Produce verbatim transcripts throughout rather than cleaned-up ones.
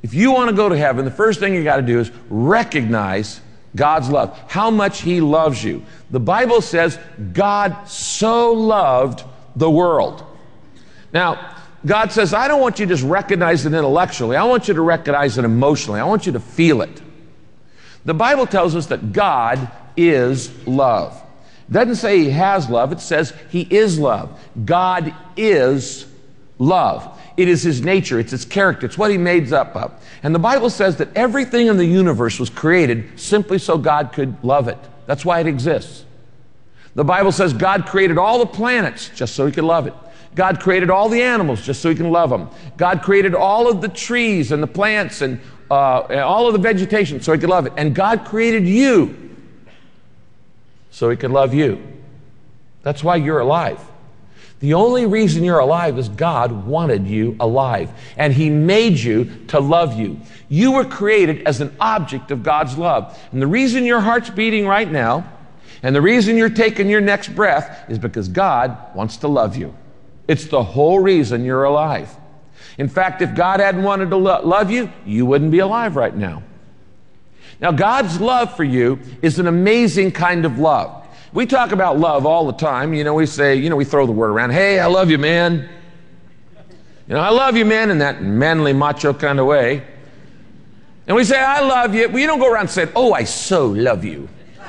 If you want to go to heaven, the first thing you got to do is recognize God's love, how much he loves you. The Bible says God so loved the world. Now, God says, I don't want you to just recognize it intellectually. I want you to recognize it emotionally. I want you to feel it. The Bible tells us that God is love. It doesn't say he has love. It says he is love. God is love. It is his nature. It's his character. It's what he made up of. And the Bible says that everything in the universe was created simply so God could love it. That's why it exists. The Bible says God created all the planets just so he could love it. God created all the animals just so he can love them. God created all of the trees and the plants and uh, all of the vegetation so he could love it. And God created you so he could love you. That's why you're alive. The only reason you're alive is God wanted you alive, and he made you to love you. You were created as an object of God's love. And the reason your heart's beating right now, and the reason you're taking your next breath, is because God wants to love you. It's the whole reason you're alive. In fact, if God hadn't wanted to lo- love you, you wouldn't be alive right now. Now, God's love for you is an amazing kind of love. We talk about love all the time. You know, we say, you know, we throw the word around. Hey, I love you, man. You know, I love you, man, in that manly, macho kind of way. And we say, I love you. We don't go around saying, oh, I so love you.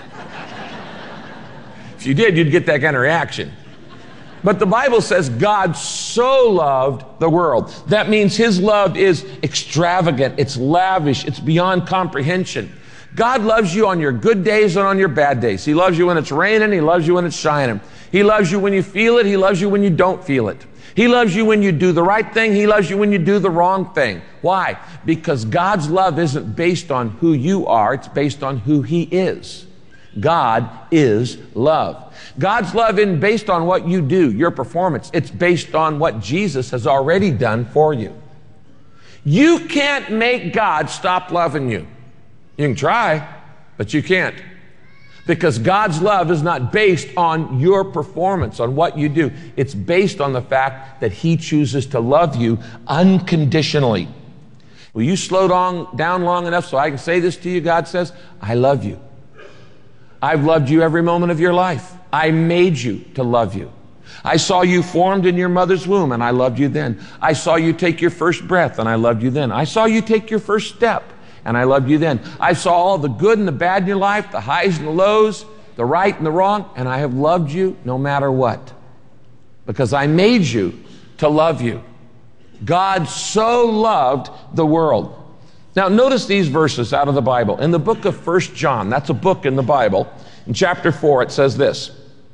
If you did, you'd get that kind of reaction. But the Bible says God so loved the world. That means his love is extravagant. It's lavish. It's beyond comprehension. God loves you on your good days and on your bad days. He loves you when it's raining. He loves you when it's shining. He loves you when you feel it. He loves you when you don't feel it. He loves you when you do the right thing. He loves you when you do the wrong thing. Why? Because God's love isn't based on who you are. It's based on who he is. God is love. God's love isn't based on what you do, your performance. It's based on what Jesus has already done for you. You can't make God stop loving you. You can try, but you can't. Because God's love is not based on your performance, on what you do. It's based on the fact that he chooses to love you unconditionally. Will you slow down, down long enough so I can say this to you? God says, I love you. I've loved you every moment of your life. I made you to love you. I saw you formed in your mother's womb, and I loved you then. I saw you take your first breath, and I loved you then. I saw you take your first step, and I loved you then. I saw all the good and the bad in your life, the highs and the lows, the right and the wrong, and I have loved you no matter what. Because I made you to love you. God so loved the world. Now, notice these verses out of the Bible. In the book of First John, that's a book in the Bible, in chapter four, it says this.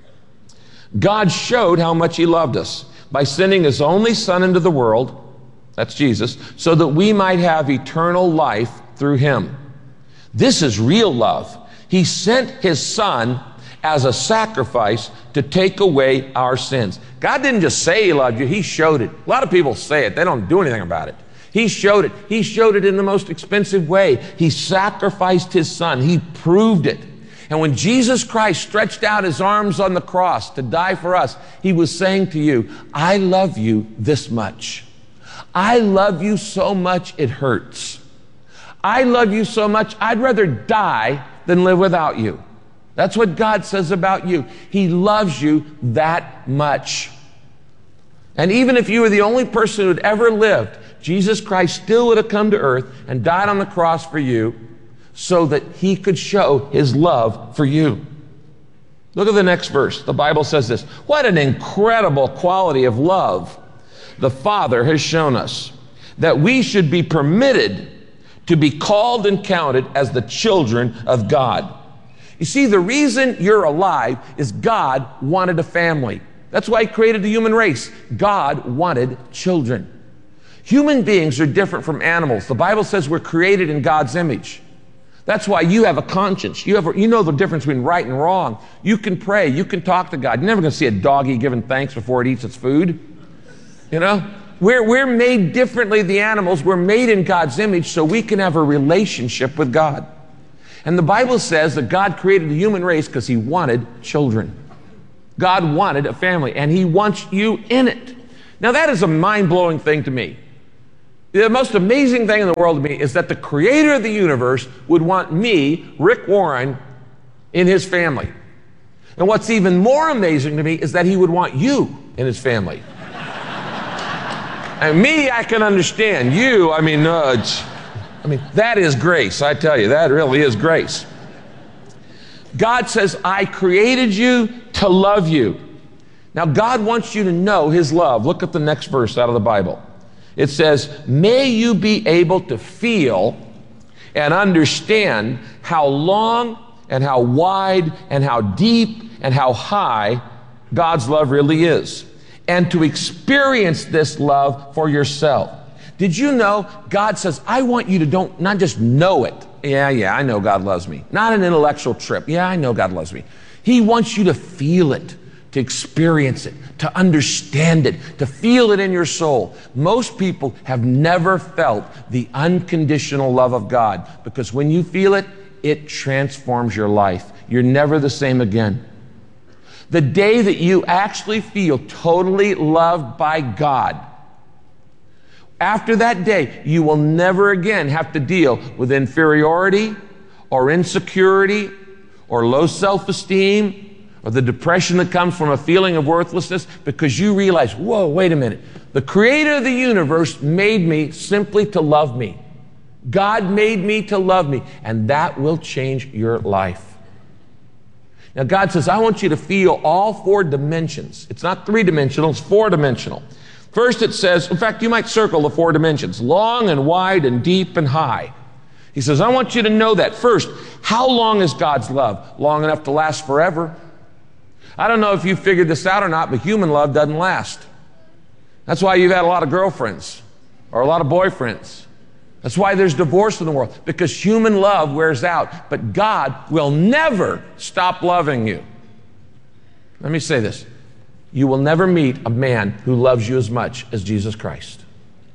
God showed how much he loved us by sending his only Son into the world, that's Jesus, so that we might have eternal life through him. This is real love. He sent his Son as a sacrifice to take away our sins. God didn't just say he loved you, he showed it. A lot of people say it, they don't do anything about it. He showed it. He showed it in the most expensive way. He sacrificed his Son. He proved it. And when Jesus Christ stretched out his arms on the cross to die for us, he was saying to you, I love you this much. I love you so much it hurts. I love you so much I'd rather die than live without you. That's what God says about you. He loves you that much. And even if you were the only person who'd ever lived, Jesus Christ still would have come to earth and died on the cross for you so that he could show his love for you. Look at the next verse. The Bible says this. What an incredible quality of love the Father has shown us, that we should be permitted to be called and counted as the children of God. You see, the reason you're alive is God wanted a family. That's why he created the human race. God wanted children. Human beings are different from animals. The Bible says we're created in God's image. That's why you have a conscience. You have a, you know the difference between right and wrong. You can pray. You can talk to God. You're never going to see a doggy giving thanks before it eats its food. You know? We're, we're made differently than the animals. We're made in God's image so we can have a relationship with God. And the Bible says that God created the human race because he wanted children. God wanted a family, and he wants you in it. Now, that is a mind-blowing thing to me. The most amazing thing in the world to me is that the creator of the universe would want me, Rick Warren, in his family. And what's even more amazing to me is that he would want you in his family. And me, I can understand. You, I mean, uh, I mean, that is grace. I tell you, that really is grace. God says, I created you to love you. Now, God wants you to know his love. Look at the next verse out of the Bible. It says, may you be able to feel and understand how long and how wide and how deep and how high God's love really is, and to experience this love for yourself. Did you know God says, I want you to don't not just know it. Yeah, yeah, I know God loves me. Not an intellectual trip. Yeah, I know God loves me. He wants you to feel it, to experience it, to understand it, to feel it in your soul. Most people have never felt the unconditional love of God, because when you feel it, it transforms your life. You're never the same again. The day that you actually feel totally loved by God, after that day, you will never again have to deal with inferiority or insecurity or low self-esteem or the depression that comes from a feeling of worthlessness, because you realize, whoa, wait a minute. The creator of the universe made me simply to love me. God made me to love me, and that will change your life. Now, God says, I want you to feel all four dimensions. It's not three-dimensional, it's four-dimensional. First it says, in fact, you might circle the four dimensions, long and wide and deep and high. He says, I want you to know that. First, how long is God's love? Long enough to last forever. I don't know if you figured this out or not, but human love doesn't last. That's why you've had a lot of girlfriends or a lot of boyfriends. That's why there's divorce in the world, because human love wears out, but God will never stop loving you. Let me say this. You will never meet a man who loves you as much as Jesus Christ.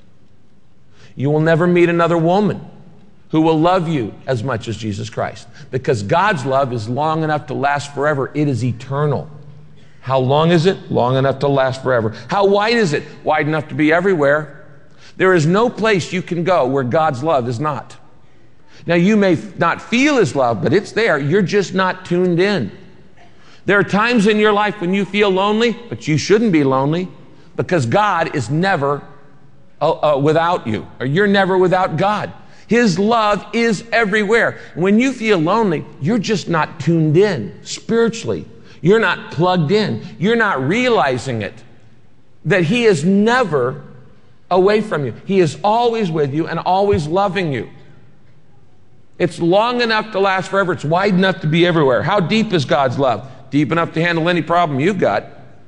You will never meet another woman who will love you as much as Jesus Christ, because God's love is long enough to last forever. It is eternal. How long is it? Long enough to last forever. How wide is it? Wide enough to be everywhere. There is no place you can go where God's love is not. Now, you may not feel his love, but it's there. You're just not tuned in. There are times in your life when you feel lonely, but you shouldn't be lonely, because God is never uh, uh, without you, or you're never without God. His love is everywhere. When you feel lonely, you're just not tuned in spiritually. You're not plugged in. You're not realizing it, that he is never away from you. He is always with you and always loving you. It's long enough to last forever. It's wide enough to be everywhere. How deep is God's love? Deep enough to handle any problem you've got.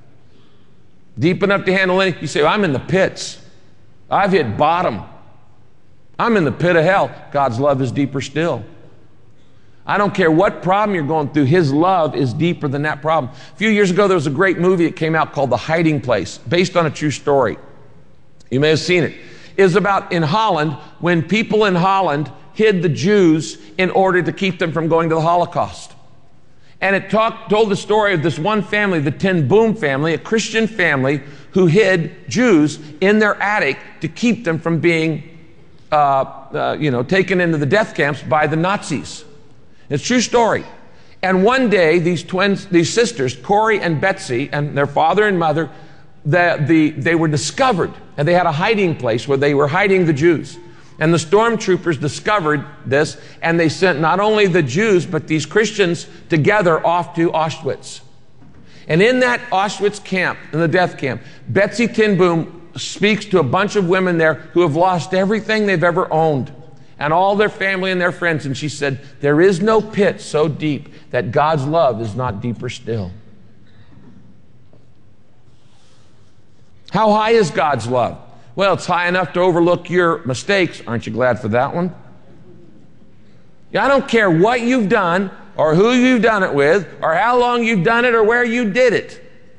Deep enough to handle any, you say, well, I'm in the pits. I've hit bottom. I'm in the pit of hell. God's love is deeper still. I don't care what problem you're going through, his love is deeper than that problem. A few years ago, there was a great movie that came out called The Hiding Place, based on a true story. You may have seen it. It's about in Holland, when people in Holland hid the Jews in order to keep them from going to the Holocaust. And it talked, told the story of this one family, the Ten Boom family, a Christian family who hid Jews in their attic to keep them from being, uh, uh, you know, taken into the death camps by the Nazis. It's a true story. And one day, these twins, these sisters, Corey and Betsy, and their father and mother, the, the, they were discovered, and they had a hiding place where they were hiding the Jews. And the stormtroopers discovered this, and they sent not only the Jews, but these Christians together off to Auschwitz. And in that Auschwitz camp, in the death camp, Betsy ten Boom speaks to a bunch of women there who have lost everything they've ever owned, and all their family and their friends. And she said, there is no pit so deep that God's love is not deeper still. How high is God's love? Well, it's high enough to overlook your mistakes. Aren't you glad for that one? Yeah, I don't care what you've done or who you've done it with or how long you've done it or where you did it.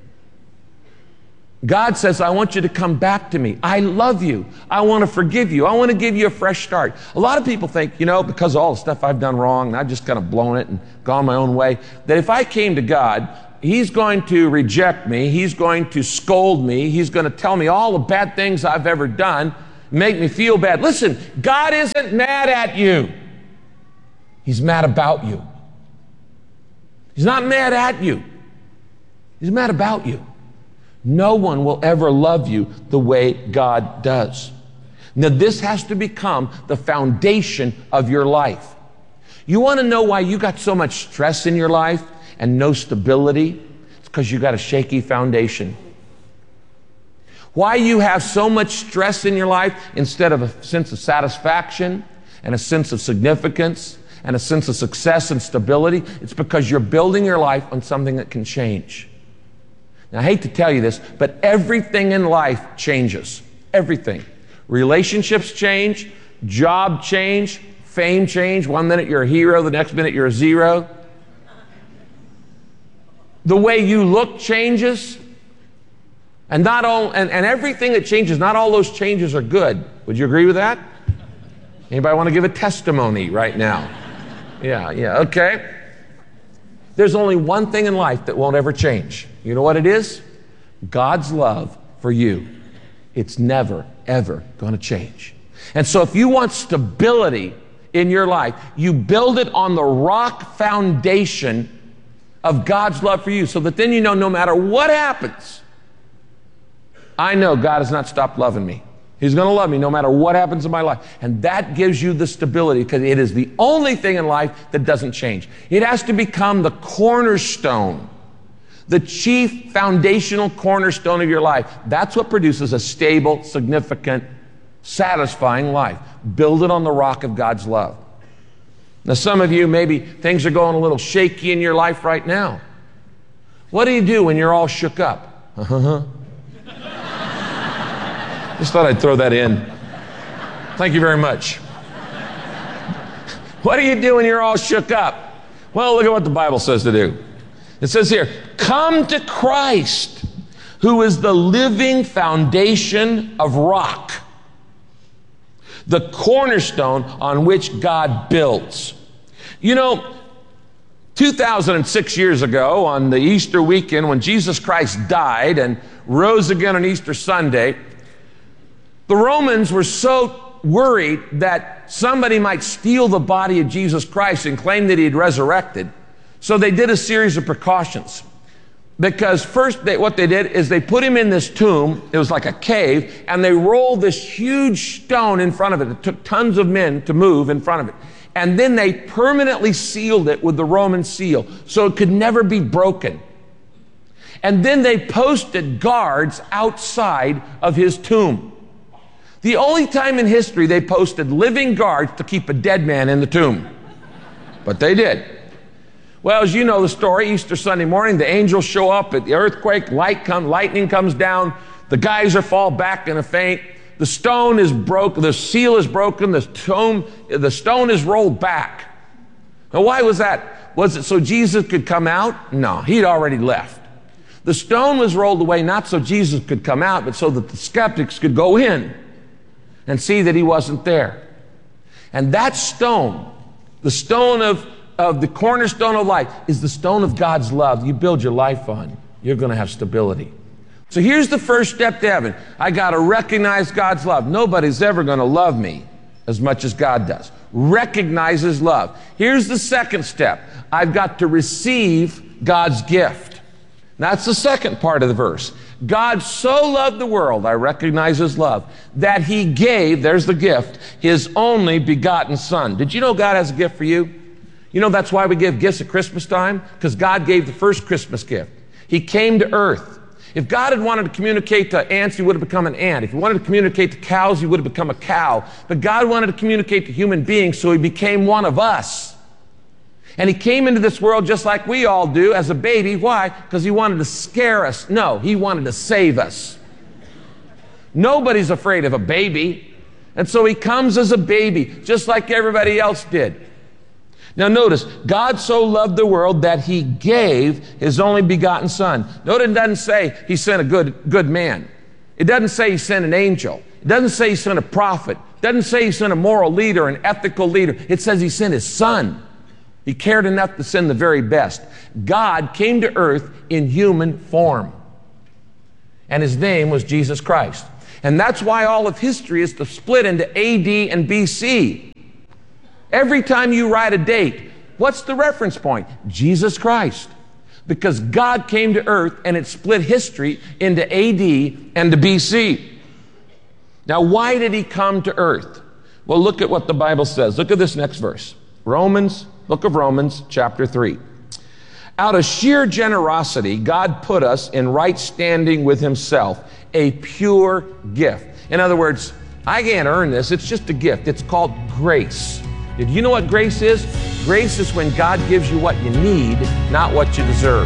God says, I want you to come back to me. I love you. I want to forgive you. I want to give you a fresh start. A lot of people think, you know, because of all the stuff I've done wrong, and I've just kind of blown it and gone my own way, that if I came to God, he's going to reject me. He's going to scold me. He's going to tell me all the bad things I've ever done. make me feel bad. Listen, God isn't mad at you. He's mad about you. He's not mad at you. He's mad about you. No one will ever love you the way God does. Now, this has to become the foundation of your life. You want to know why you got so much stress in your life and no stability? It's because you got a shaky foundation. Why you have so much stress in your life instead of a sense of satisfaction and a sense of significance and a sense of success and stability? It's because you're building your life on something that can change. Now, I hate to tell you this, but everything in life changes. Everything. Relationships change, job change, fame change. One minute you're a hero, the next minute you're a zero. The way you look changes. And not all, and, and everything that changes, not all those changes are good. Would you agree with that? Anybody want to give a testimony right now? Yeah, yeah, okay. There's only one thing in life that won't ever change. You know what it is? God's love for you. It's never, ever going to change. And so if you want stability in your life, you build it on the rock foundation of God's love for you, so that then you know no matter what happens, I know God has not stopped loving me. He's going to love me no matter what happens in my life. And that gives you the stability, because it is the only thing in life that doesn't change. It has to become the cornerstone, the chief foundational cornerstone of your life. That's what produces a stable, significant, satisfying life. Build it on the rock of God's love. Now, some of you, maybe things are going a little shaky in your life right now. What do you do when you're all shook up? Uh-huh. Just thought I'd throw that in. Thank you very much. What do you do when you're all shook up? Well, look at what the Bible says to do. It says here, come to Christ, who is the living foundation of rock, the cornerstone on which God builds. You know, two thousand six years ago, on the Easter weekend, when Jesus Christ died and rose again on Easter Sunday, the Romans were so worried that somebody might steal the body of Jesus Christ and claim that he had resurrected. So they did a series of precautions. Because first, they, what they did is they put him in this tomb. It was like a cave, and they rolled this huge stone in front of it. It took tons of men to move in front of it. And then they permanently sealed it with the Roman seal, so it could never be broken. And then they posted guards outside of his tomb. The only time in history they posted living guards to keep a dead man in the tomb. But they did. Well, as you know the story, Easter Sunday morning, the angels show up at the earthquake, light come, lightning comes down, the geyser fall back in a faint, the stone is broken, the seal is broken, the tomb, the stone is rolled back. Now, why was that? Was it so Jesus could come out? No, he'd already left. The stone was rolled away not so Jesus could come out, but so that the skeptics could go in and see that he wasn't there. And that stone, the stone of, of the cornerstone of life, is the stone of God's love. You build your life on, you're going to have stability. So here's the first step to heaven. I got to recognize God's love. Nobody's ever going to love me as much as God does. Recognize his love. Here's the second step. I've got to receive God's gift. That's the second part of the verse. God so loved the world, I recognize his love, that he gave, there's the gift, his only begotten son. Did you know God has a gift for you? You know that's why we give gifts at Christmas time? Because God gave the first Christmas gift. He came to earth. If God had wanted to communicate to ants, he would have become an ant. If he wanted to communicate to cows, he would have become a cow. But God wanted to communicate to human beings, so he became one of us. And he came into this world just like we all do as a baby. Why? Because he wanted to scare us. No, he wanted to save us. Nobody's afraid of a baby. And so he comes as a baby, just like everybody else did. Now notice, God so loved the world that he gave his only begotten son. Notice it doesn't say he sent a good, good man. It doesn't say he sent an angel. It doesn't say he sent a prophet. It doesn't say he sent a moral leader, an ethical leader. It says he sent his son. He cared enough to send the very best. God came to earth in human form. And his name was Jesus Christ. And that's why all of history is to split into A D and B C. Every time you write a date, what's the reference point? Jesus Christ. Because God came to earth and it split history into A D and to B C. Now, why did he come to earth? Well, look at what the Bible says. Look at this next verse. Romans, book of Romans, chapter three. Out of sheer generosity, God put us in right standing with himself, a pure gift. In other words, I can't earn this. It's just a gift. It's called grace. Did you know what grace is? Grace is when God gives you what you need, not what you deserve.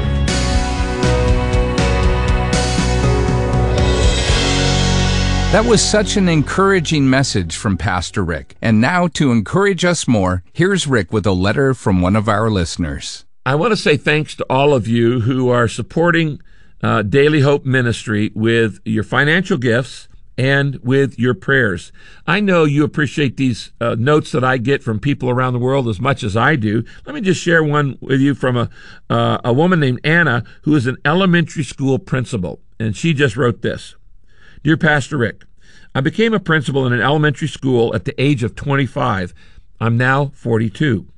That was such an encouraging message from Pastor Rick. And now, to encourage us more, here's Rick with a letter from one of our listeners. I want to say thanks to all of you who are supporting uh, Daily Hope Ministry with your financial gifts and with your prayers. I know you appreciate these uh, notes that I get from people around the world as much as I do. Let me just share one with you from a uh, a woman named Anna, who is an elementary school principal. And she just wrote this. Dear Pastor Rick, I became a principal in an elementary school at the age of twenty-five. I'm now forty-two.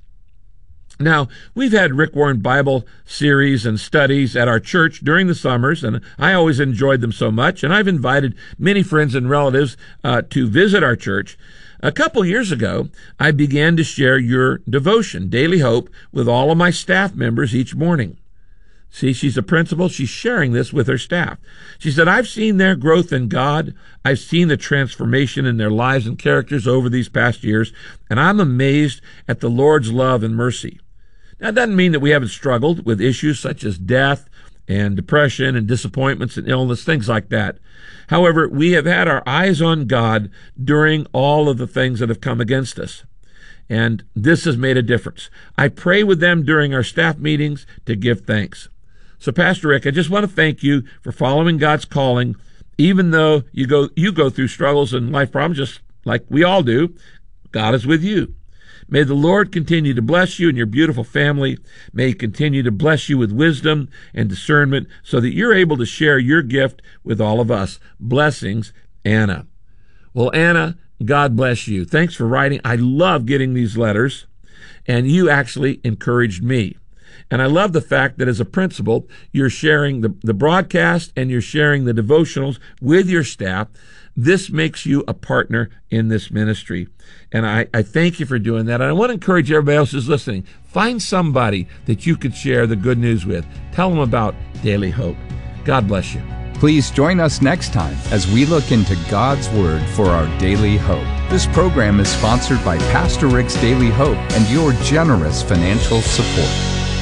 Now, we've had Rick Warren Bible series and studies at our church during the summers, and I always enjoyed them so much, and I've invited many friends and relatives uh, to visit our church. A couple years ago, I began to share your devotion, Daily Hope, with all of my staff members each morning. See, she's a principal. She's sharing this with her staff. She said, I've seen their growth in God. I've seen the transformation in their lives and characters over these past years, and I'm amazed at the Lord's love and mercy. Now, it doesn't mean that we haven't struggled with issues such as death and depression and disappointments and illness, things like that. However, we have had our eyes on God during all of the things that have come against us. And this has made a difference. I pray with them during our staff meetings to give thanks. So, Pastor Rick, I just want to thank you for following God's calling, even though you go you go through struggles and life problems just like we all do. God is with you. May the Lord continue to bless you and your beautiful family. May he continue to bless you with wisdom and discernment so that you're able to share your gift with all of us. Blessings, Anna. Well, Anna, God bless you. Thanks for writing. I love getting these letters, and you actually encouraged me. And I love the fact that as a principal, you're sharing the, the broadcast and you're sharing the devotionals with your staff. This makes you a partner in this ministry. And I, I thank you for doing that. And I want to encourage everybody else who's listening. Find somebody that you could share the good news with. Tell them about Daily Hope. God bless you. Please join us next time as we look into God's Word for our daily hope. This program is sponsored by Pastor Rick's Daily Hope and your generous financial support.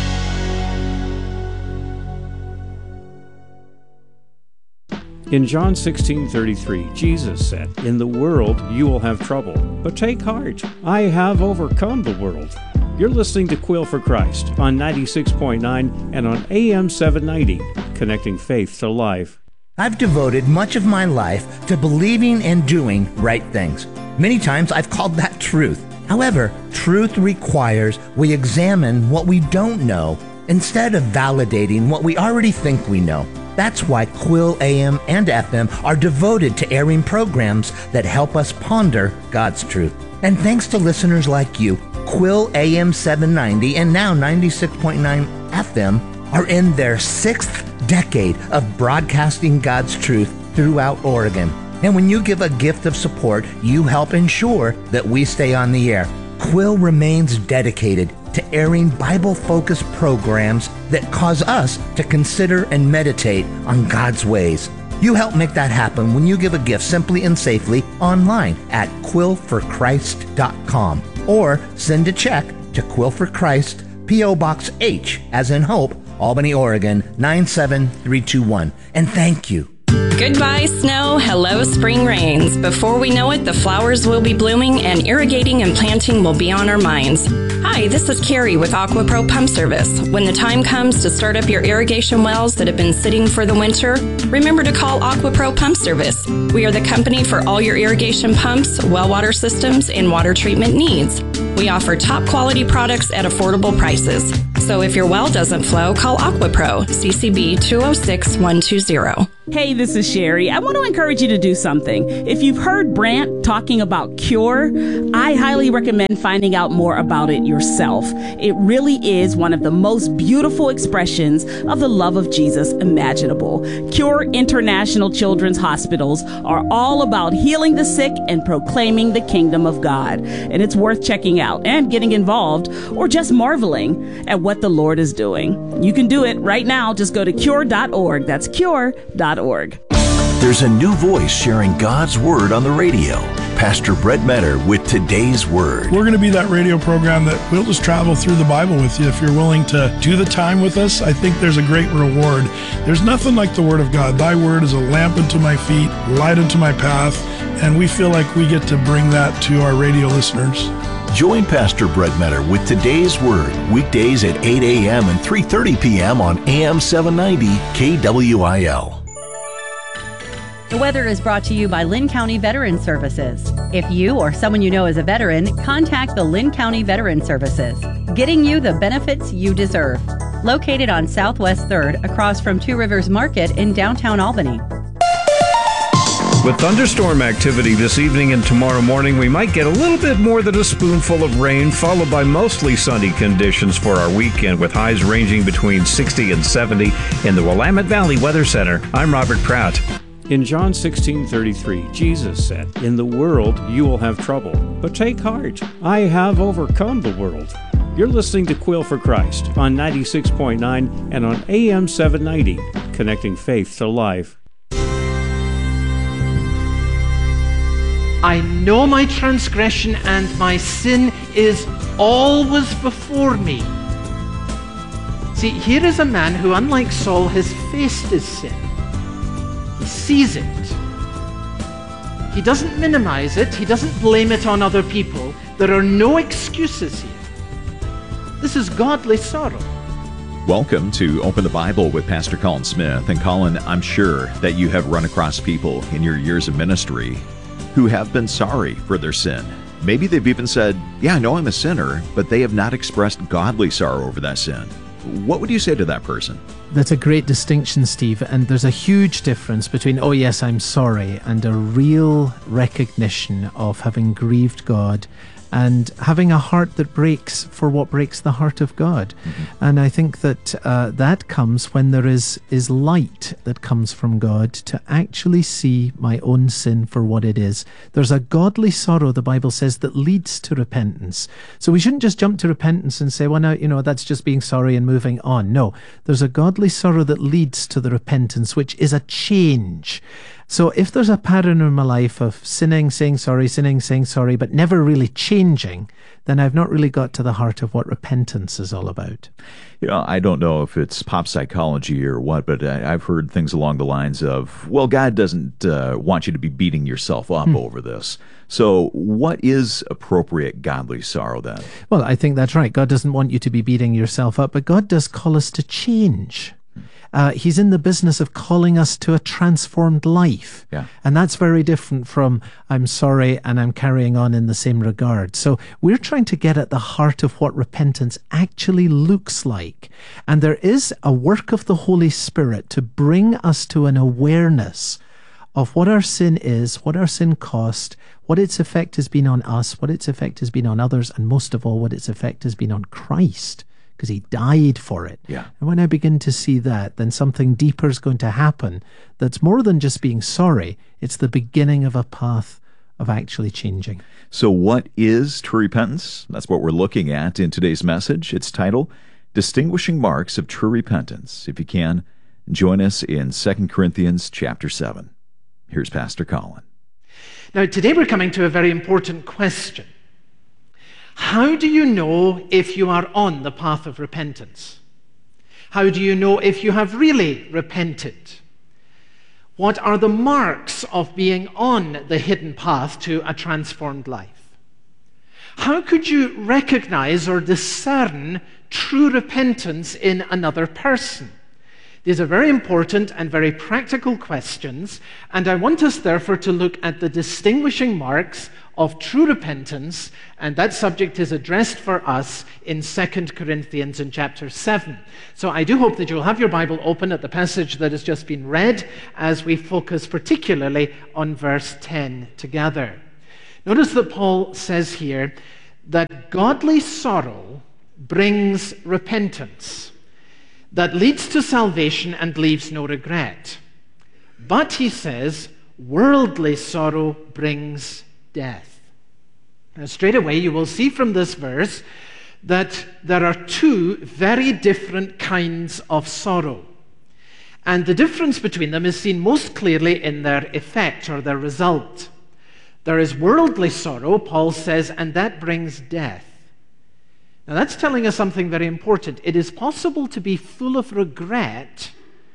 In John sixteen thirty-three, Jesus said, "In the world you will have trouble, but take heart. I have overcome the world." You're listening to Quill for Christ on ninety-six point nine and on A M seven ninety, connecting faith to life. I've devoted much of my life to believing and doing right things. Many times I've called that truth. However, truth requires we examine what we don't know instead of validating what we already think we know. That's why Quill A M and F M are devoted to airing programs that help us ponder God's truth. And thanks to listeners like you, Quill A M seven ninety and now ninety-six point nine F M are in their sixth decade of broadcasting God's truth throughout Oregon. And when you give a gift of support, you help ensure that we stay on the air. Quill remains dedicated to airing Bible-focused programs that cause us to consider and meditate on God's ways. You help make that happen when you give a gift simply and safely online at quill for christ dot com or send a check to Quill for Christ, P O Box H, as in Hope, Albany, Oregon, nine seven three two one. And thank you. Goodbye, snow. Hello, spring rains. Before we know it, the flowers will be blooming and irrigating and planting will be on our minds. Hi, this is Carrie with AquaPro Pump Service. When the time comes to start up your irrigation wells that have been sitting for the winter, remember to call AquaPro Pump Service. We are the company for all your irrigation pumps, well water systems, and water treatment needs. We offer top quality products at affordable prices. So if your well doesn't flow, call AquaPro, C C B two oh six one two zero. Hey, this is Sherry. I want to encourage you to do something. If you've heard Brant talking about cure, I highly recommend finding out more about it yourself. It really is one of the most beautiful expressions of the love of Jesus imaginable. Cure International Children's Hospitals are all about healing the sick and proclaiming the kingdom of God. And it's worth checking out and getting involved, or just marveling at what the Lord is doing. You can do it right now. Just go to cure dot org. That's cure dot org. There's a new voice sharing God's Word on the radio. Pastor Brett Metter with Today's Word. We're going to be that radio program that we'll just travel through the Bible with you. If you're willing to do the time with us, I think there's a great reward. There's nothing like the Word of God. Thy Word is a lamp unto my feet, light unto my path, and we feel like we get to bring that to our radio listeners. Join Pastor Brett Metter with Today's Word, weekdays at eight a.m. and three thirty p.m. on A M seven ninety K W I L. The weather is brought to you by Lynn County Veteran Services. If you or someone you know is a veteran, contact the Lynn County Veteran Services, getting you the benefits you deserve. Located on Southwest third across from Two Rivers Market in downtown Albany. With thunderstorm activity this evening and tomorrow morning, we might get a little bit more than a spoonful of rain, followed by mostly sunny conditions for our weekend, with highs ranging between sixty and seventy. In the Willamette Valley Weather Center, I'm Robert Pratt. In John sixteen thirty-three, Jesus said, "In the world you will have trouble, but take heart. I have overcome the world." You're listening to Quill for Christ on ninety-six point nine and on A M seven ninety, connecting faith to life. I know my transgression and my sin is always before me. See, here is a man who, unlike Saul, has faced his sin. He sees it. He doesn't minimize it. He doesn't blame it on other people. There are no excuses here. This is godly sorrow. Welcome to Open the Bible with Pastor Colin Smith. And Colin, I'm sure that you have run across people in your years of ministry who have been sorry for their sin. Maybe they've even said, yeah, I know I'm a sinner, but they have not expressed godly sorrow over that sin. What would you say to that person? That's a great distinction, Steve, and there's a huge difference between, oh yes, I'm sorry, and a real recognition of having grieved God and having a heart that breaks for what breaks the heart of God. Mm-hmm. And I think that uh, that comes when there is, is light that comes from God to actually see my own sin for what it is. There's a godly sorrow, the Bible says, that leads to repentance. So we shouldn't just jump to repentance and say, well, now, you know, that's just being sorry and moving on. No, there's a godly sorrow that leads to the repentance, which is a change. So if there's a pattern in my life of sinning, saying sorry, sinning, saying sorry, but never really changing, then I've not really got to the heart of what repentance is all about. You know, I don't know if it's pop psychology or what, but I, I've heard things along the lines of, well, God doesn't uh, want you to be beating yourself up hmm. over this. So what is appropriate godly sorrow then? Well, I think that's right. God doesn't want you to be beating yourself up, but God does call us to change. Uh, he's in the business of calling us to a transformed life. Yeah. And that's very different from, I'm sorry and I'm carrying on in the same regard. So we're trying to get at the heart of what repentance actually looks like. And there is a work of the Holy Spirit to bring us to an awareness of what our sin is, what our sin cost, what its effect has been on us, what its effect has been on others, and most of all, what its effect has been on Christ, because he died for it. Yeah. And when I begin to see that, then something deeper is going to happen that's more than just being sorry. It's the beginning of a path of actually changing. So what is true repentance? That's what we're looking at in today's message. It's titled, Distinguishing Marks of True Repentance. If you can, join us in Second Corinthians chapter seven. Here's Pastor Colin. Now, today we're coming to a very important question. How do you know if you are on the path of repentance? How do you know if you have really repented? What are the marks of being on the hidden path to a transformed life? How could you recognize or discern true repentance in another person? These are very important and very practical questions, and I want us therefore to look at the distinguishing marks of true repentance, and that subject is addressed for us in Second Corinthians in chapter seven. So I do hope that you'll have your Bible open at the passage that has just been read as we focus particularly on verse ten together. Notice that Paul says here that godly sorrow brings repentance that leads to salvation and leaves no regret. But, he says, worldly sorrow brings death. Now, straight away, you will see from this verse that there are two very different kinds of sorrow. And the difference between them is seen most clearly in their effect or their result. There is worldly sorrow, Paul says, and that brings death. Now, that's telling us something very important. It is possible to be full of regret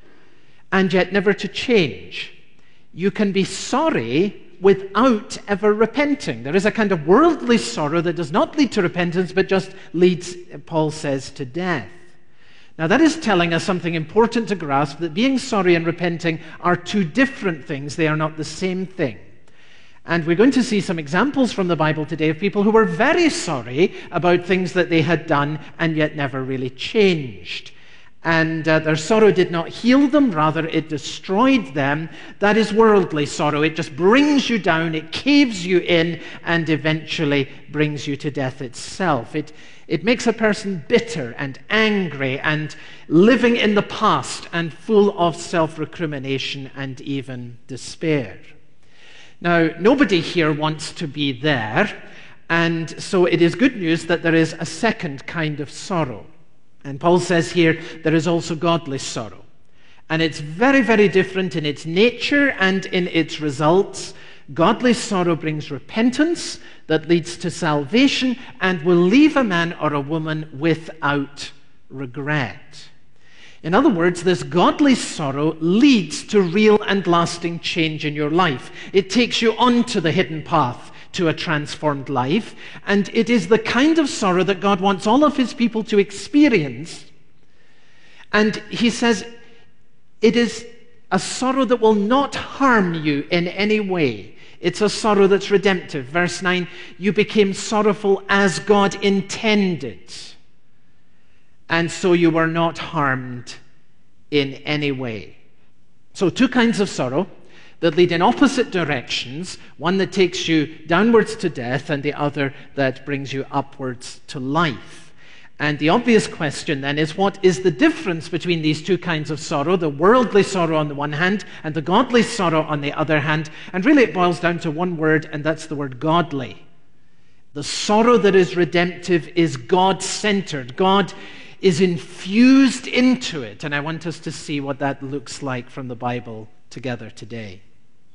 and yet never to change. You can be sorry without ever repenting. There is a kind of worldly sorrow that does not lead to repentance, but just leads, Paul says, to death. Now, that is telling us something important to grasp, that being sorry and repenting are two different things. They are not the same thing. And we're going to see some examples from the Bible today of people who were very sorry about things that they had done and yet never really changed. And uh, their sorrow did not heal them, rather it destroyed them. That is worldly sorrow. It just brings you down, it caves you in, and eventually brings you to death itself. It, it makes a person bitter and angry and living in the past and full of self-recrimination and even despair. Now, nobody here wants to be there, and so it is good news that there is a second kind of sorrow. And Paul says here, there is also godly sorrow. And it's very, very different in its nature and in its results. Godly sorrow brings repentance that leads to salvation and will leave a man or a woman without regret. In other words, this godly sorrow leads to real and lasting change in your life. It takes you onto the hidden path to a transformed life, and it is the kind of sorrow that God wants all of his people to experience. And he says it is a sorrow that will not harm you in any way. It's a sorrow that's redemptive. Verse nine, you became sorrowful as God intended, and so you were not harmed in any way. So two kinds of sorrow that lead in opposite directions, one that takes you downwards to death and the other that brings you upwards to life. And the obvious question then is, what is the difference between these two kinds of sorrow, the worldly sorrow on the one hand and the godly sorrow on the other hand? And really it boils down to one word, and that's the word godly. The sorrow that is redemptive is God-centered. God is infused into it, and I want us to see what that looks like from the Bible together today.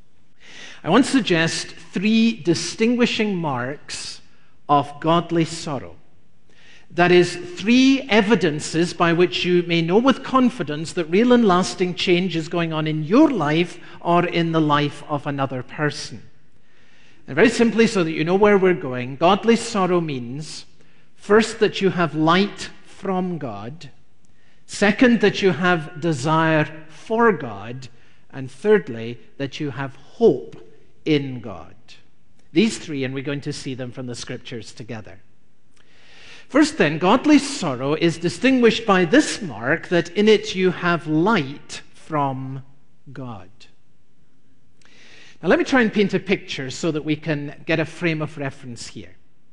I want to suggest three distinguishing marks of godly sorrow. That is, three evidences by which you may know with confidence that real and lasting change is going on in your life or in the life of another person. And very simply, so that you know where we're going, godly sorrow means, first, that you have light from God, second, that you have desire for God, and thirdly, that you have hope in God. These three, and we're going to see them from the scriptures together. First then, godly sorrow is distinguished by this mark, that in it you have light from God. Now let me try and paint a picture so that we can get a frame of reference here.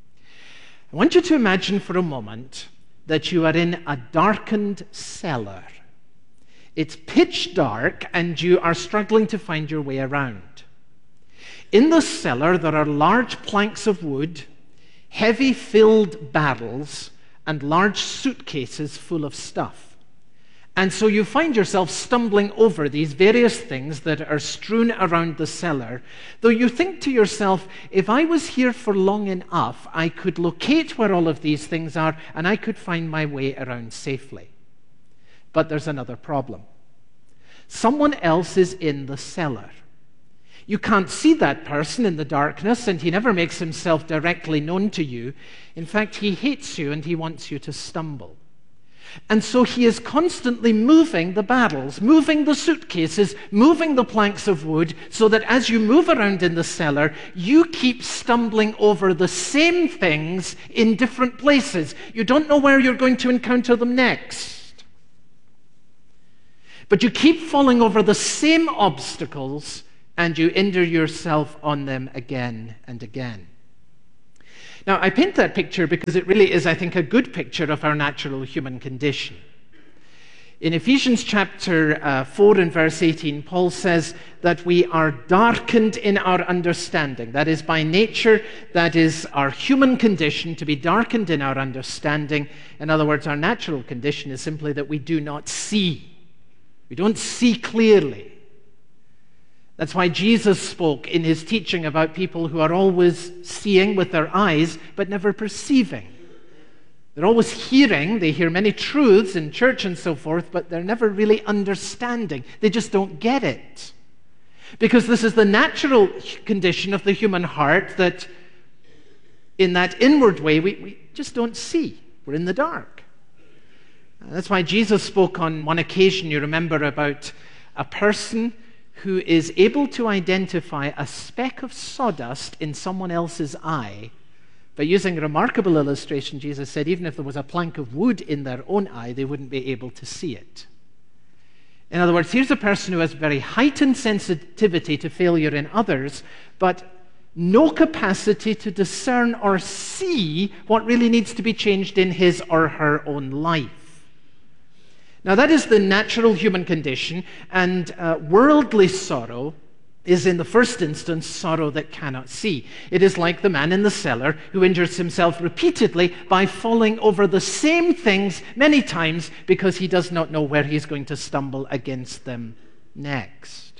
I want you to imagine for a moment that you are in a darkened cellar. It's pitch dark and you are struggling to find your way around. In the cellar there are large planks of wood, heavy filled barrels, and large suitcases full of stuff. And so you find yourself stumbling over these various things that are strewn around the cellar, though you think to yourself, if I was here for long enough, I could locate where all of these things are and I could find my way around safely. But there's another problem. Someone else is in the cellar. You can't see that person in the darkness, and he never makes himself directly known to you. In fact, he hates you and he wants you to stumble. And so he is constantly moving the barrels, moving the suitcases, moving the planks of wood, so that as you move around in the cellar, you keep stumbling over the same things in different places. You don't know where you're going to encounter them next. But you keep falling over the same obstacles, and you injure yourself on them again and again. Now, I paint that picture because it really is, I think, a good picture of our natural human condition. In Ephesians chapter uh, four and verse eighteen, Paul says that we are darkened in our understanding. That is, by nature, that is our human condition, to be darkened in our understanding. In other words, our natural condition is simply that we do not see. We don't see clearly. That's why Jesus spoke in his teaching about people who are always seeing with their eyes, but never perceiving. They're always hearing. They hear many truths in church and so forth, but they're never really understanding. They just don't get it. Because this is the natural condition of the human heart, that in that inward way, we, we just don't see. We're in the dark. That's why Jesus spoke on one occasion, you remember, about a person who is able to identify a speck of sawdust in someone else's eye. By using a remarkable illustration, Jesus said even if there was a plank of wood in their own eye, they wouldn't be able to see it. In other words, here's a person who has very heightened sensitivity to failure in others, but no capacity to discern or see what really needs to be changed in his or her own life. Now, that is the natural human condition, and uh, worldly sorrow is, in the first instance, sorrow that cannot see. It is like the man in the cellar who injures himself repeatedly by falling over the same things many times because he does not know where he's going to stumble against them next.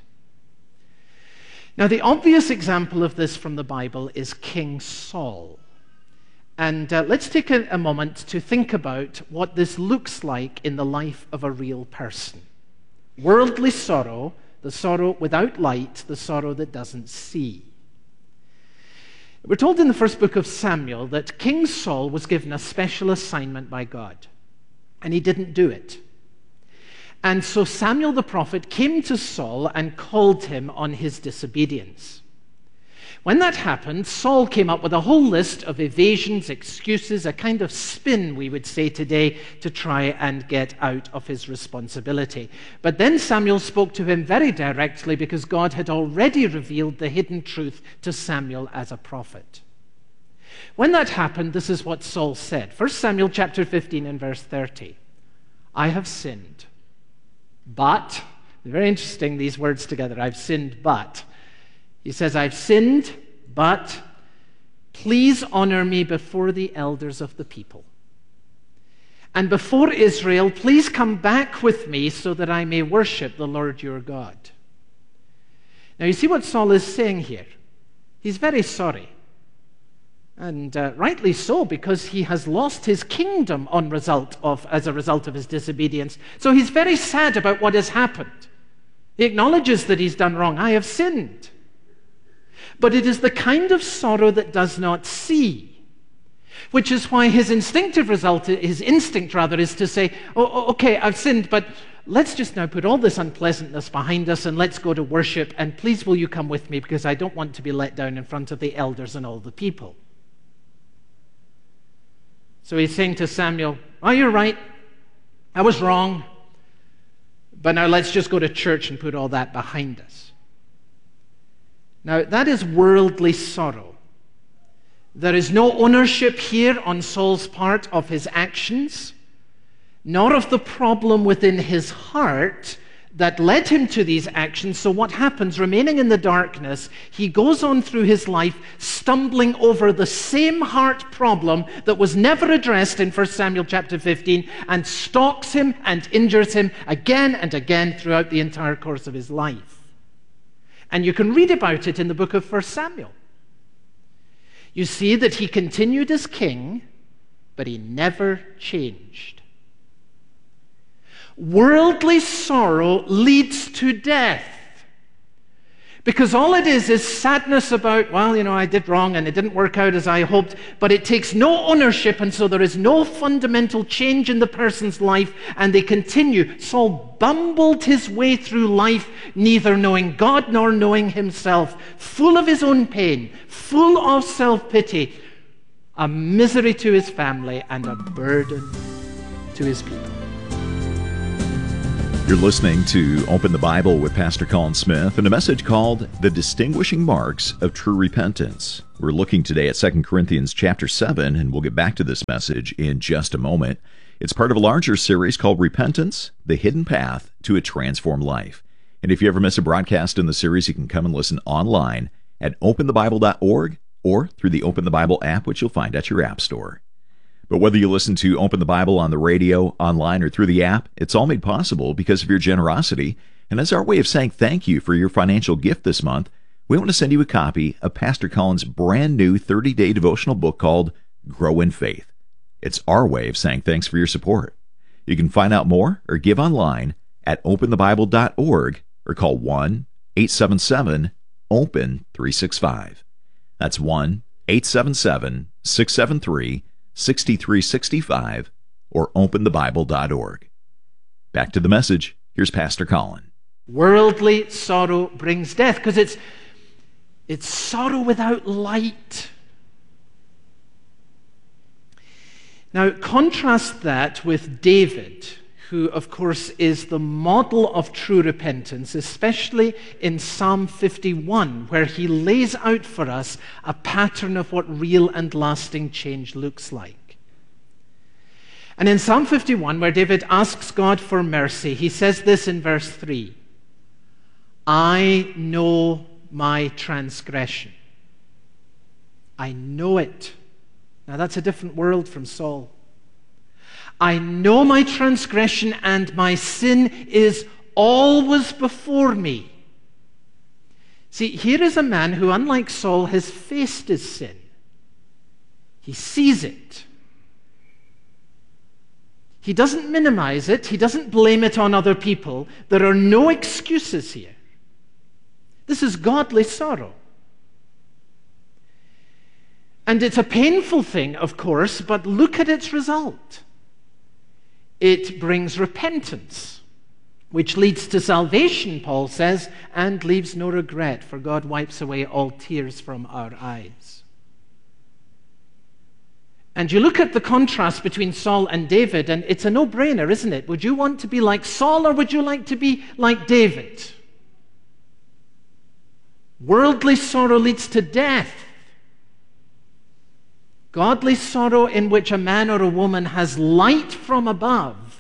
Now, the obvious example of this from the Bible is King Saul. And uh, let's take a, a moment to think about what this looks like in the life of a real person. Worldly sorrow, the sorrow without light, the sorrow that doesn't see. We're told in the first book of Samuel that King Saul was given a special assignment by God, and he didn't do it. And so Samuel the prophet came to Saul and called him on his disobedience. When that happened, Saul came up with a whole list of evasions, excuses, a kind of spin, we would say today, to try and get out of his responsibility. But then Samuel spoke to him very directly because God had already revealed the hidden truth to Samuel as a prophet. When that happened, this is what Saul said. First Samuel chapter fifteen and verse thirty. I have sinned, but, very interesting these words together, I've sinned, but. He says, I've sinned, but please honor me before the elders of the people. And before Israel, please come back with me so that I may worship the Lord your God. Now you see what Saul is saying here. He's very sorry. And uh, rightly so, because he has lost his kingdom on result of, as a result of his disobedience. So he's very sad about what has happened. He acknowledges that he's done wrong. I have sinned. But it is the kind of sorrow that does not see, which is why his instinctive result, his instinct rather, is to say, oh, okay, I've sinned, but let's just now put all this unpleasantness behind us and let's go to worship, and please will you come with me because I don't want to be let down in front of the elders and all the people. So he's saying to Samuel, oh, you're right, I was wrong, but now let's just go to church and put all that behind us. Now, that is worldly sorrow. There is no ownership here on Saul's part of his actions, nor of the problem within his heart that led him to these actions. So what happens, remaining in the darkness, he goes on through his life stumbling over the same heart problem that was never addressed in First Samuel chapter fifteen and stalks him and injures him again and again throughout the entire course of his life. And you can read about it in the book of First Samuel. You see that he continued as king, but he never changed. Worldly sorrow leads to death, Because all it is is sadness about, well, you know, I did wrong and it didn't work out as I hoped, but it takes no ownership, and so there is no fundamental change in the person's life, and they continue. Saul bumbled his way through life, neither knowing God nor knowing himself, full of his own pain, full of self-pity, a misery to his family and a burden to his people. You're listening to Open the Bible with Pastor Colin Smith and a message called The Distinguishing Marks of True Repentance. We're looking today at Second Corinthians chapter seven, and we'll get back to this message in just a moment. It's part of a larger series called Repentance, The Hidden Path to a Transformed Life. And if you ever miss a broadcast in the series, you can come and listen online at open the bible dot org or through the Open the Bible app, which you'll find at your app store. But whether you listen to Open the Bible on the radio, online, or through the app, it's all made possible because of your generosity. And as our way of saying thank you for your financial gift this month, we want to send you a copy of Pastor Colin's brand new thirty-day devotional book called Grow in Faith. It's our way of saying thanks for your support. You can find out more or give online at open the bible dot org or call one eight seven seven open three six five. That's one eight seven seven six seven three sixty-three sixty-five or open the bible dot org. Back to the message. Here's Pastor Colin. Worldly sorrow brings death because it's it's sorrow without light. Now, contrast that with David, who, of course, is the model of true repentance, especially in Psalm fifty-one, where he lays out for us a pattern of what real and lasting change looks like. And in Psalm fifty-one, where David asks God for mercy, he says this in verse three, I know my transgression. I know it. Now, that's a different world from Saul. I know my transgression, and my sin is always before me. See, here is a man who, unlike Saul, has faced his sin. He sees it. He doesn't minimize it. He doesn't blame it on other people. There are no excuses here. This is godly sorrow. And it's a painful thing, of course, but look at its result. It brings repentance, which leads to salvation, Paul says, and leaves no regret, for God wipes away all tears from our eyes. And you look at the contrast between Saul and David, and it's a no-brainer, isn't it? Would you want to be like Saul, or would you like to be like David? Worldly sorrow leads to death. Godly sorrow, in which a man or a woman has light from above,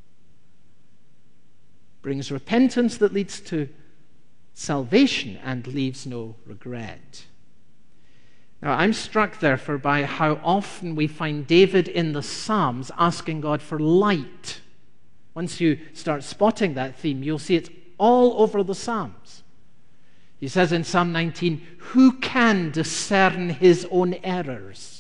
brings repentance that leads to salvation and leaves no regret. Now, I'm struck, therefore, by how often we find David in the Psalms asking God for light. Once you start spotting that theme, you'll see it all over the Psalms. He says in Psalm nineteen, who can discern his own errors?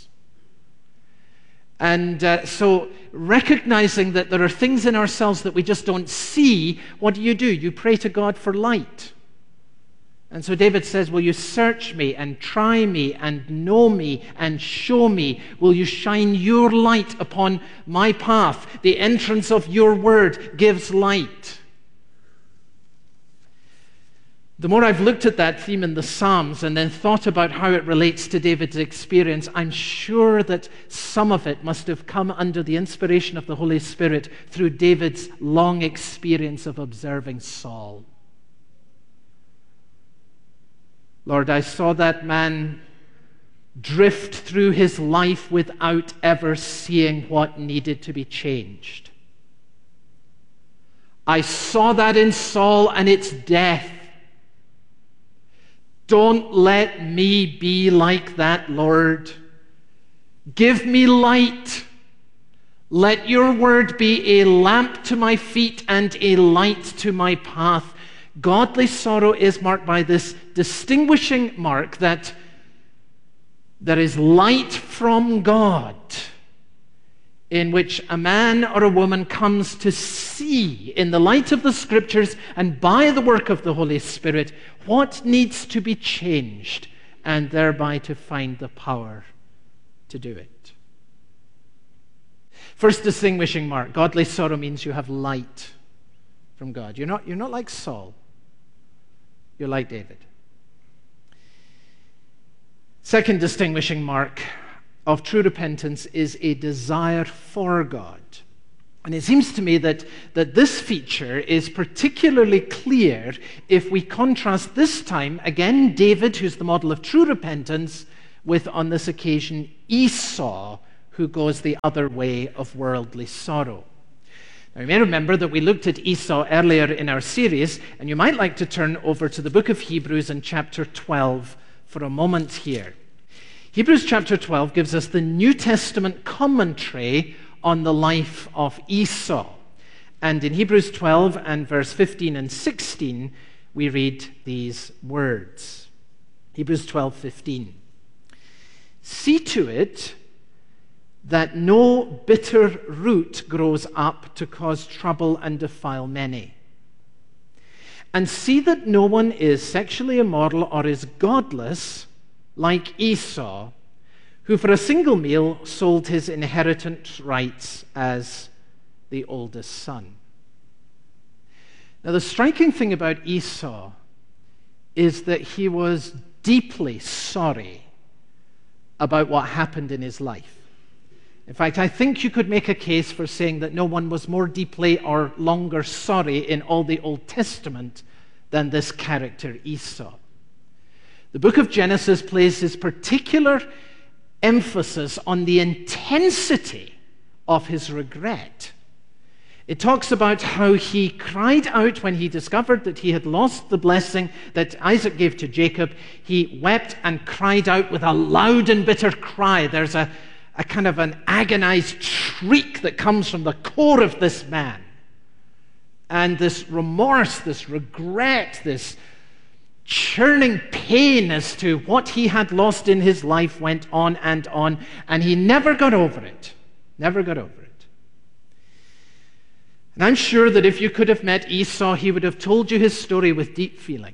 And uh, so recognizing that there are things in ourselves that we just don't see, what do you do? You pray to God for light. And so David says, will you search me and try me and know me and show me? Will you shine your light upon my path? The entrance of your word gives light. The more I've looked at that theme in the Psalms and then thought about how it relates to David's experience, I'm sure that some of it must have come under the inspiration of the Holy Spirit through David's long experience of observing Saul. Lord, I saw that man drift through his life without ever seeing what needed to be changed. I saw that in Saul, and it's death. Don't let me be like that, Lord. Give me light. Let your word be a lamp to my feet and a light to my path. Godly sorrow is marked by this distinguishing mark that there is light from God in which a man or a woman comes to see, in the light of the Scriptures and by the work of the Holy Spirit, what needs to be changed, and thereby to find the power to do it. First distinguishing mark, godly sorrow means you have light from God. You're not, you're not like Saul. You're like David. Second distinguishing mark of true repentance is a desire for God. And it seems to me that, that this feature is particularly clear if we contrast this time, again, David, who's the model of true repentance, with, on this occasion, Esau, who goes the other way of worldly sorrow. Now, you may remember that we looked at Esau earlier in our series, and you might like to turn over to the book of Hebrews in chapter twelve for a moment here. Hebrews chapter twelve gives us the New Testament commentary on the life of Esau. And in Hebrews twelve and verse fifteen and sixteen, we read these words. Hebrews twelve fifteen. See to it that no bitter root grows up to cause trouble and defile many. And see that no one is sexually immoral or is godless like Esau, who for a single meal sold his inheritance rights as the oldest son. Now, the striking thing about Esau is that he was deeply sorry about what happened in his life. In fact, I think you could make a case for saying that no one was more deeply or longer sorry in all the Old Testament than this character Esau. The book of Genesis places particular emphasis on the intensity of his regret. It talks about how he cried out when he discovered that he had lost the blessing that Isaac gave to Jacob. He wept and cried out with a loud and bitter cry. There's a, a kind of an agonized shriek that comes from the core of this man. And this remorse, this regret, this churning pain as to what he had lost in his life went on and on, and he never got over it. Never got over it. And I'm sure that if you could have met Esau, he would have told you his story with deep feeling.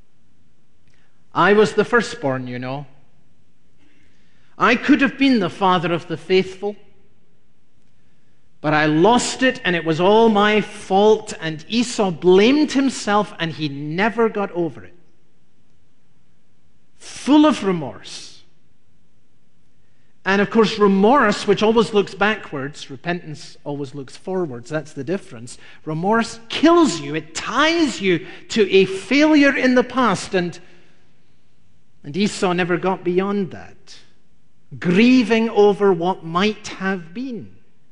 I was the firstborn, you know. I could have been the father of the faithful, but I lost it, and it was all my fault, and Esau blamed himself, and he never got over it. Full of remorse. And of course, remorse, which always looks backwards, repentance always looks forwards, that's the difference. Remorse kills you, it ties you to a failure in the past, and, and Esau never got beyond that. Grieving over what might have been.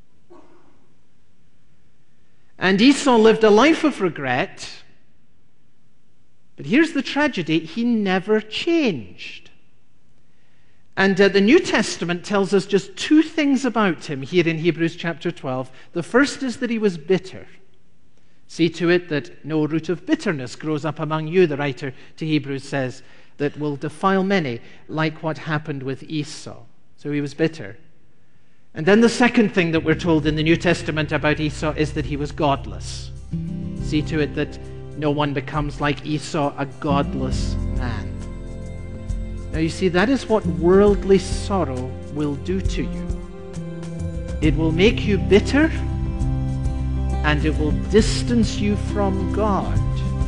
And Esau lived a life of regret, but here's the tragedy, he never changed. And uh, the New Testament tells us just two things about him here in Hebrews chapter twelve. The first is that he was bitter. See to it that no root of bitterness grows up among you, the writer to Hebrews says, that will defile many, like what happened with Esau. So he was bitter. And then the second thing that we're told in the New Testament about Esau is that he was godless. See to it that no one becomes like Esau, a godless man. Now you see, that is what worldly sorrow will do to you. It will make you bitter, and it will distance you from God.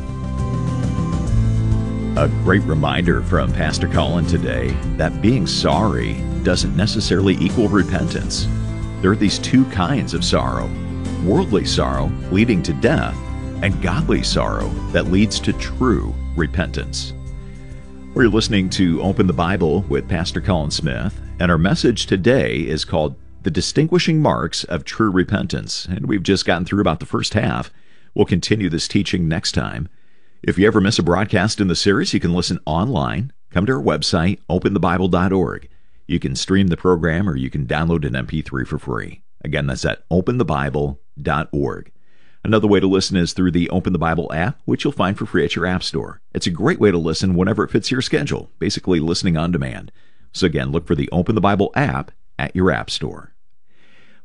A great reminder from Pastor Colin today that being sorry doesn't necessarily equal repentance. There are these two kinds of sorrow: worldly sorrow leading to death, and godly sorrow that leads to true repentance. We're listening to Open the Bible with Pastor Colin Smith, and our message today is called The Distinguishing Marks of True Repentance, and we've just gotten through about the first half. We'll continue this teaching next time. If you ever miss a broadcast in the series, you can listen online. Come to our website, open the bible dot org. You can stream the program, or you can download an M P three for free. Again, that's at open the bible dot org. Another way to listen is through the Open the Bible app, which you'll find for free at your app store. It's a great way to listen whenever it fits your schedule, basically listening on demand. So again, look for the Open the Bible app at your app store.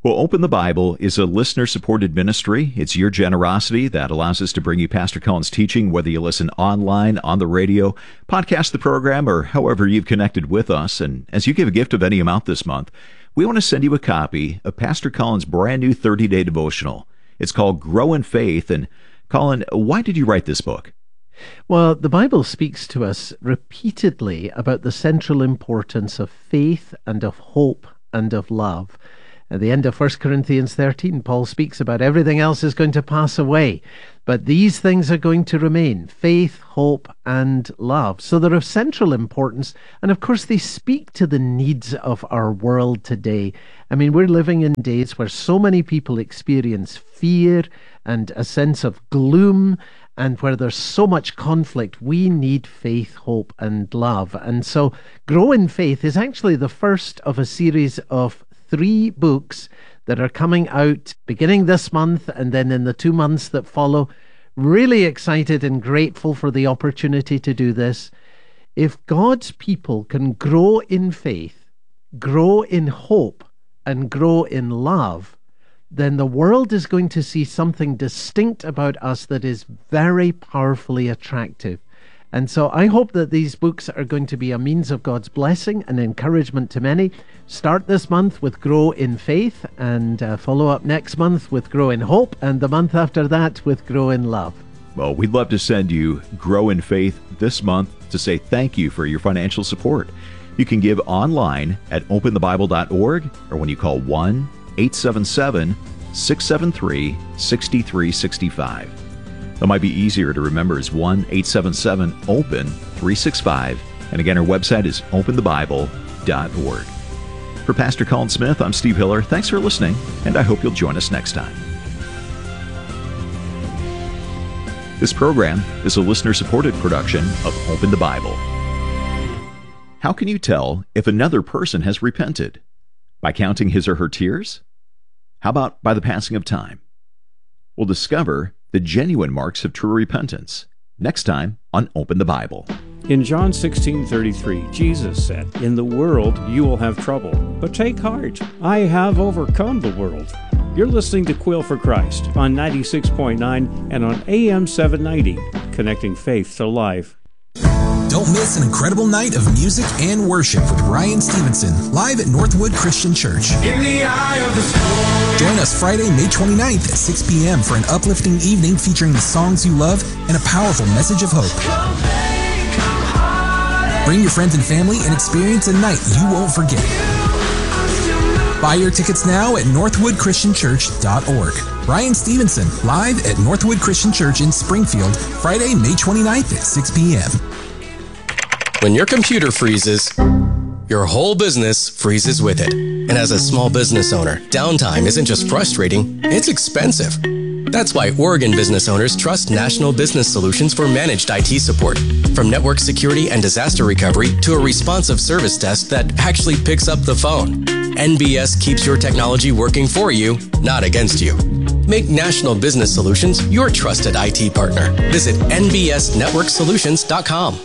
Well, Open the Bible is a listener-supported ministry. It's your generosity that allows us to bring you Pastor Colin's teaching, whether you listen online, on the radio, podcast the program, or however you've connected with us. And as you give a gift of any amount this month, we want to send you a copy of Pastor Colin's brand new thirty-day devotional. It's called Grow in Faith. And Colin, why did you write this book? Well, the Bible speaks to us repeatedly about the central importance of faith and of hope and of love. At the end of First Corinthians thirteen, Paul speaks about everything else is going to pass away, but these things are going to remain: faith, hope, and love. So they're of central importance, and of course they speak to the needs of our world today. I mean, we're living in days where so many people experience fear and a sense of gloom, and where there's so much conflict. We need faith, hope, and love. And so Grow in Faith is actually the first of a series of three books that are coming out beginning this month and then in the two months that follow. Really excited and grateful for the opportunity to do this. If God's people can grow in faith, grow in hope, and grow in love, then the world is going to see something distinct about us that is very powerfully attractive. And so I hope that these books are going to be a means of God's blessing and encouragement to many. Start this month with Grow in Faith, and uh, follow up next month with Grow in Hope, and the month after that with Grow in Love. Well, we'd love to send you Grow in Faith this month to say thank you for your financial support. You can give online at open the bible dot org, or when you call one eight seven seven, six seven three, six three six five. That might be easier to remember is one eight seven seven, open three six five. And again, our website is open the bible dot org. For Pastor Colin Smith, I'm Steve Hiller. Thanks for listening, and I hope you'll join us next time. This program is a listener-supported production of Open the Bible. How can you tell if another person has repented? By counting his or her tears? How about by the passing of time? We'll discover the genuine marks of true repentance next time on Open the Bible. In John sixteen thirty-three, Jesus said, "In the world you will have trouble, but take heart. I have overcome the world." You're listening to Quill for Christ on ninety-six point nine and on A M seven ninety, connecting faith to life. Don't miss an incredible night of music and worship with Ryan Stevenson live at Northwood Christian Church. In the eye of the storm. Join us Friday, May twenty-ninth at six p.m. for an uplifting evening featuring the songs you love and a powerful message of hope. Come pain, come heartache. Bring your friends and family and experience a night you won't forget. Buy your tickets now at northwood christian church dot org. Ryan Stevenson live at Northwood Christian Church in Springfield, Friday, May twenty-ninth at six p.m. When your computer freezes, your whole business freezes with it. And as a small business owner, downtime isn't just frustrating, it's expensive. That's why Oregon business owners trust National Business Solutions for managed I T support. From network security and disaster recovery to a responsive service desk that actually picks up the phone. N B S keeps your technology working for you, not against you. Make National Business Solutions your trusted I T partner. Visit N B S network solutions dot com.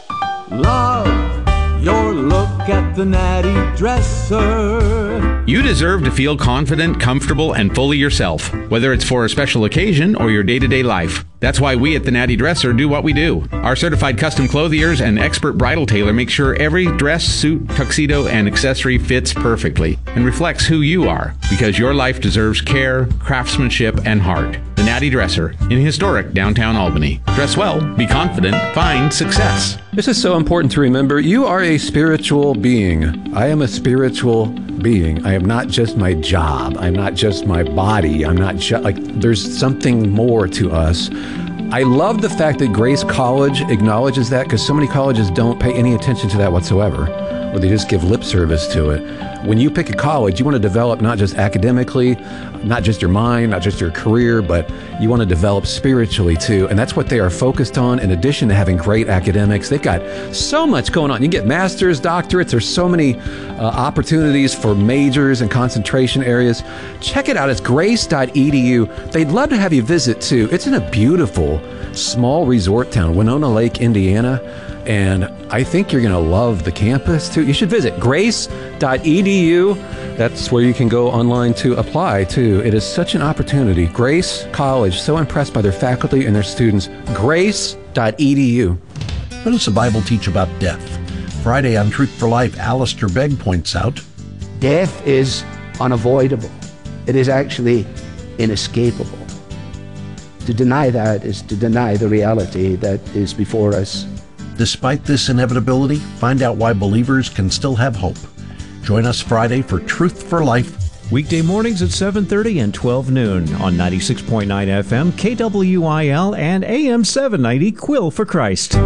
Love your look at the Natty Dresser. You deserve to feel confident, comfortable, and fully yourself, whether it's for a special occasion or your day-to-day life. That's why we at the Natty Dresser do what we do. Our certified custom clothiers and expert bridal tailor make sure every dress, suit, tuxedo, and accessory fits perfectly and reflects who you are, because your life deserves care, craftsmanship, and heart. The Natty Dresser in historic downtown Albany. Dress well, be confident, find success. This is so important to remember. You are a spiritual being. I am a spiritual being. I am not just my job. I'm not just my body. I'm not just like, there's something more to us. I love the fact that Grace College acknowledges that, because so many colleges don't pay any attention to that whatsoever, or they just give lip service to it. When you pick a college, you want to develop not just academically, not just your mind, not just your career, but you want to develop spiritually too. And that's what they are focused on. In addition to having great academics, they've got so much going on. You can get masters, doctorates. There's so many uh, opportunities for majors and concentration areas. Check it out. It's grace dot e d u. They'd love to have you visit too. It's in a beautiful beautiful small resort town, Winona Lake, Indiana. And I think you're going to love the campus too. You should visit grace dot e d u. That's where you can go online to apply too. It is such an opportunity. Grace College, so impressed by their faculty and their students. grace dot e d u. What does the Bible teach about death? Friday on Truth for Life, Alistair Begg points out, death is unavoidable. It is actually inescapable. To deny that is to deny the reality that is before us. Despite this inevitability, find out why believers can still have hope. Join us Friday for Truth for Life. Weekday mornings at seven thirty and twelve noon on ninety-six point nine F M, K W I L, and A M seven ninety, Quill for Christ.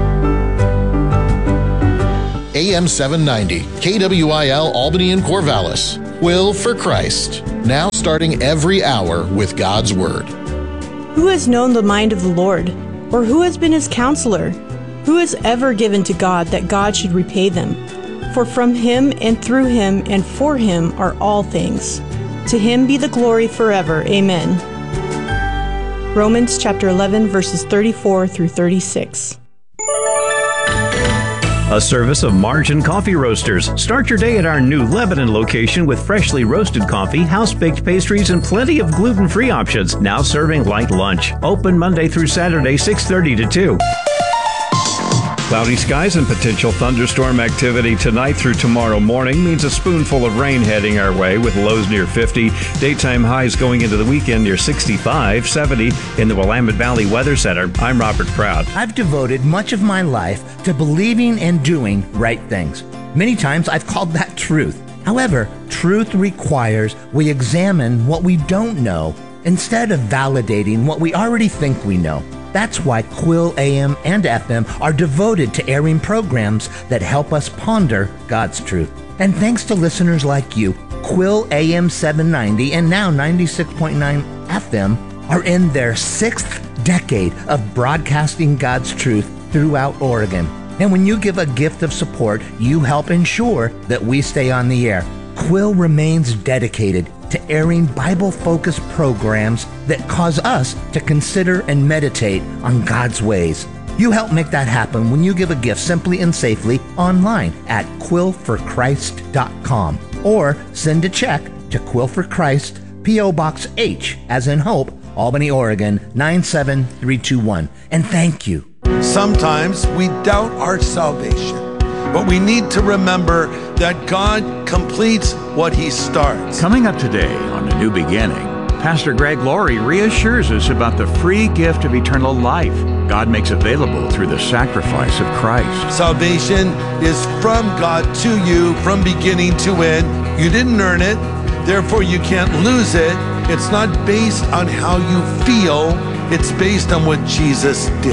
A M seven ninety, K W I L, Albany and Corvallis. Quill for Christ. Now starting every hour with God's Word. Who has known the mind of the Lord? Or who has been his counselor? Who has ever given to God that God should repay them? For from him and through him and for him are all things. To him be the glory forever. Amen. Romans chapter eleven, verses thirty-four through thirty-six. A service of Margin Coffee Roasters. Start your day at our new Lebanon location with freshly roasted coffee, house-baked pastries, and plenty of gluten-free options. Now serving like lunch. Open Monday through Saturday, six thirty to two. Cloudy skies and potential thunderstorm activity tonight through tomorrow morning means a spoonful of rain heading our way with lows near fifty. Daytime highs going into the weekend near sixty-five, seventy in the Willamette Valley Weather Center. I'm Robert Proud. I've devoted much of my life to believing and doing right things. Many times I've called that truth. However, truth requires we examine what we don't know instead of validating what we already think we know. That's why Quill A M and F M are devoted to airing programs that help us ponder God's truth. And thanks to listeners like you, Quill A M seven ninety and now ninety-six point nine F M are in their sixth decade of broadcasting God's truth throughout Oregon. And when you give a gift of support, you help ensure that we stay on the air. Quill remains dedicated to airing Bible-focused programs that cause us to consider and meditate on God's ways. You help make that happen when you give a gift simply and safely online at quill for christ dot com or send a check to Quill for Christ, P O Box H, as in Hope, Albany, Oregon, nine seven three two one. And thank you. Sometimes we doubt our salvation, but we need to remember that God completes what he starts. Coming up today on A New Beginning, Pastor Greg Laurie reassures us about the free gift of eternal life God makes available through the sacrifice of Christ. Salvation is from God to you from beginning to end. You didn't earn it, therefore you can't lose it. It's not based on how you feel, it's based on what Jesus did.